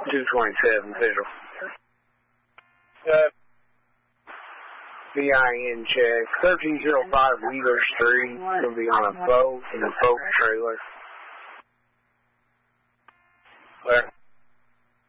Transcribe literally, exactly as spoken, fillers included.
two twenty-seven, visual. Uh, V I N check. thirteen oh five Wheeler Street. Going to be on a boat in a boat trailer. Where?